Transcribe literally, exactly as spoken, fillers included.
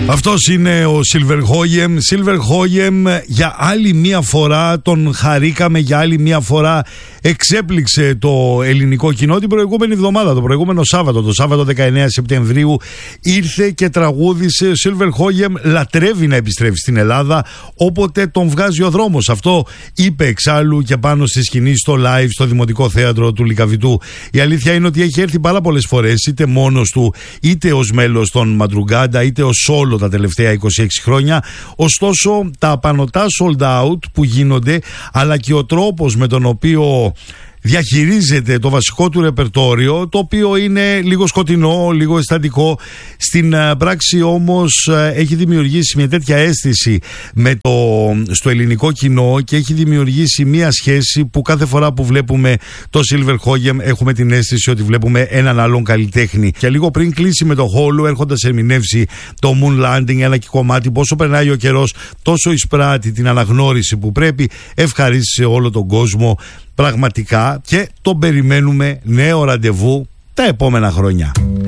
Αυτός είναι ο Silverhöjem. Silverhöjem, για άλλη μία φορά τον χαρήκαμε, για άλλη μία φορά εξέπληξε το ελληνικό κοινό την προηγούμενη εβδομάδα, το προηγούμενο Σάββατο, το Σάββατο δεκαεννέα Σεπτεμβρίου ήρθε και τραγούδισε. Ο Silverhöjem λατρεύει να επιστρέφει στην Ελλάδα όποτε τον βγάζει ο δρόμος. Αυτό είπε εξάλλου και πάνω στη σκηνή στο live στο Δημοτικό Θέατρο του Λυκαβητού. Η αλήθεια είναι ότι έχει έρθει πάρα πολλές φορές, είτε μόνος του είτε ως μέλος των Μαντρουγκάντα είτε ως solo τα τελευταία είκοσι έξι χρόνια. Ωστόσο, τα απανωτά sold out που γίνονται, αλλά και ο τρόπος με τον οποίο διαχειρίζεται το βασικό του ρεπερτόριο, το οποίο είναι λίγο σκοτεινό, λίγο αισθαντικό, στην πράξη όμως έχει δημιουργήσει μια τέτοια αίσθηση με το, στο ελληνικό κοινό και έχει δημιουργήσει μια σχέση που κάθε φορά που βλέπουμε το Silverhöjem έχουμε την αίσθηση ότι βλέπουμε έναν άλλον καλλιτέχνη. Και λίγο πριν κλείσει με το Hollow, έρχοντας ερμηνεύσει το Moon Landing, ένα και κομμάτι πόσο περνάει ο καιρός τόσο εισπράττει την αναγνώριση που πρέπει, ευχαρίστησε όλο τον κόσμο πραγματικά, και τον περιμένουμε νέο ραντεβού τα επόμενα χρόνια.